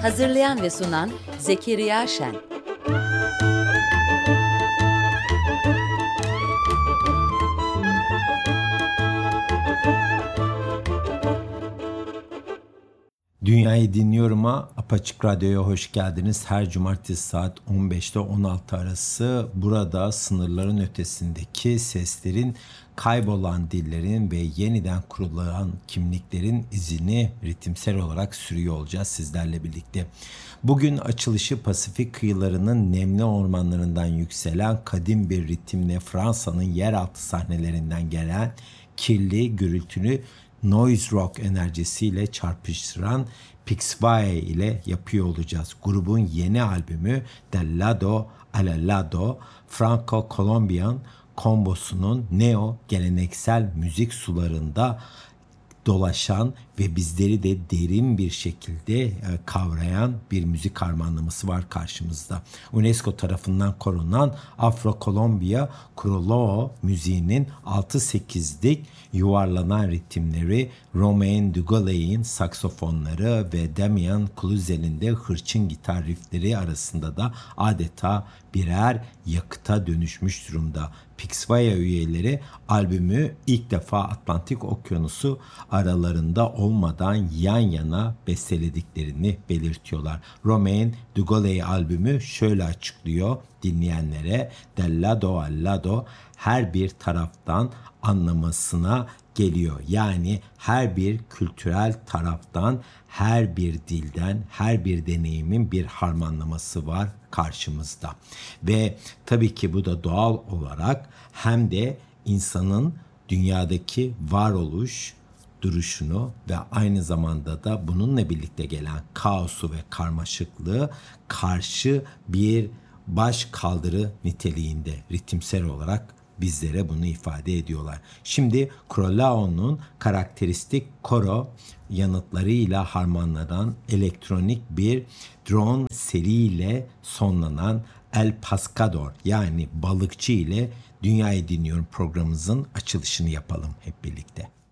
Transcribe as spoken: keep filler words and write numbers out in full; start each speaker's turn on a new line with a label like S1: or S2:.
S1: Hazırlayan ve sunan Zekeriya Şen.
S2: Dünyayı Dinliyorum'a Apaçık Radyo'ya hoş geldiniz. Her cumartesi saat on beşte on altı arası burada sınırların ötesindeki seslerin, kaybolan dillerin ve yeniden kurulan kimliklerin izini ritimsel olarak sürüyor olacağız sizlerle birlikte. Bugün açılışı Pasifik kıyılarının nemli ormanlarından yükselen kadim bir ritimle Fransa'nın yeraltı sahnelerinden gelen kirli, gürültülü noise rock enerjisiyle çarpıştıran Pixvaye ile yapıyor olacağız. Grubun yeni albümü De Lado a la Lado, Franco-Colombian kombosunun neo geleneksel müzik sularında dolaşan ve bizleri de derin bir şekilde kavrayan bir müzik harmanlaması var karşımızda. UNESCO tarafından korunan Afro-Kolombiya Kroloo müziğinin altı sekizlik yuvarlanan ritimleri, Romain Duguay'in saksofonları ve Damien Cluzel'in de hırçın gitar riffleri arasında da adeta birer yakıta dönüşmüş durumda. Pixvaye üyeleri albümü ilk defa Atlantik Okyanusu aralarında olmadan yan yana bestelediklerini belirtiyorlar. Romain Duguay albümü şöyle açıklıyor dinleyenlere: De Lado a Lado her bir taraftan anlamasına geliyor. Yani her bir kültürel taraftan, her bir dilden, her bir deneyimin bir harmanlaması var karşımızda. Ve tabii ki bu da doğal olarak hem de insanın dünyadaki varoluş duruşunu ve aynı zamanda da bununla birlikte gelen kaosu ve karmaşıklığı karşı bir baş kaldırı niteliğinde ritimsel olarak bizlere bunu ifade ediyorlar. Şimdi Krolao'nun karakteristik koro yanıtlarıyla harmanlanan elektronik bir drone seriyle sonlanan El Pescador yani balıkçı ile Dünyayı Dinliyorum programımızın açılışını yapalım hep birlikte.